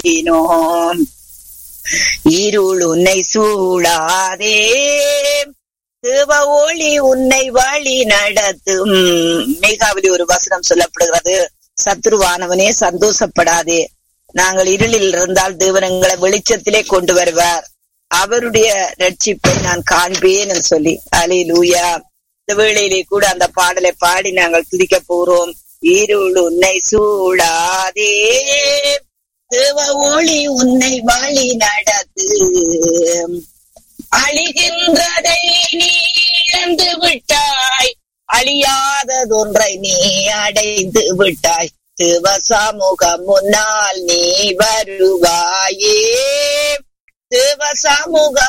நோக்கினோம். இருள் உன்னை சூடாதே, தேவ ஒளி உன்னை வழி நடத்தும். மேகாவிலே ஒரு வசனம் சொல்லப்படுகிறது, சத்துருவானவனே சந்தோஷப்படாதே, நாங்கள் இருளில் இருந்தால் தேவன் எங்களை வெளிச்சத்திலே கொண்டு வருவார், அவருடைய ரட்சிப்பை நான் காண்பேன் என்று சொல்லி. அல்லேலூயா. இந்த வேளையிலே கூட அந்த பாடலை பாடி நாங்கள் துதிக்க போறோம். இருள் உன்னை சூடாதே, தேவ ஒளி உன்னை வழி நடத்து. அழிகின்றதை நீ இழந்து விட்டாய், அழியாததொன்றை நீ அடைந்து விட்டாய். தேவ சமூகம் முன்னால் நீ வருவாயே, தேவ சமூகம்